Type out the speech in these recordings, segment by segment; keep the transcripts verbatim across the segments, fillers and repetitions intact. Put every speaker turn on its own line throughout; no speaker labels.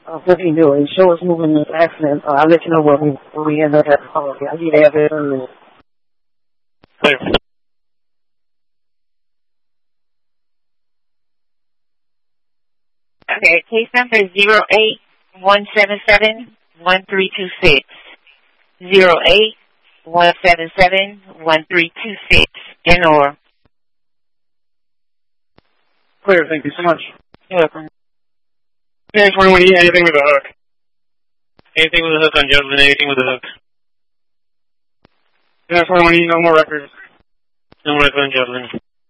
Uh, what do you do? Show us moving this accident. Uh, I'll let you know where we, where we end up at the policy. I need to have it earlier.
Clear.
Okay, case number is zero eight one seven seven one three two six. Zero eight one seven seven one three two six. In or.
Clear, thank you so much.
You're welcome.
Yeah, twenty-one E, anything with a hook. Anything with a hook on Joslyn, anything with a hook. Yeah, twenty-one E, no more records. No more records on Joslyn.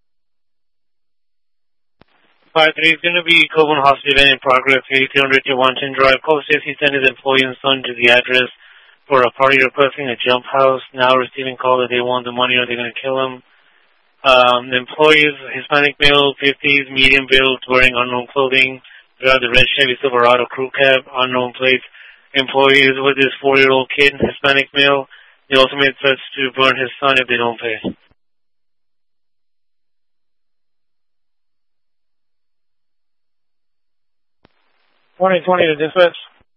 five three is going to be Coburn Hospital in progress, eighty-two hundred to Wanton Drive. Code says he sent his employee and son to the address for a party requesting a jump house. Now receiving call that they want the money or they're going to kill him. Um, the employees, Hispanic male, fifties, medium build, wearing unknown clothing. Drive the red Chevy Silverado crew cab, unknown plates. Employees with his four-year-old kid, Hispanic male. They also made threats to burn his son if they don't pay. twenty twenty to dispatch.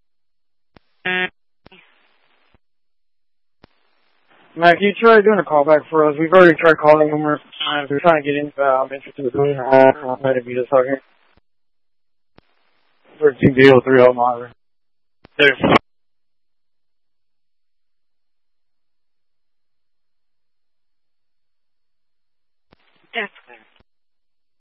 Mac, you tried doing a callback for us. We've already tried calling numerous times. We're trying to get in, uh, I'm interested in doing a might have you just talking. thirteen D O three oh Monitor. There.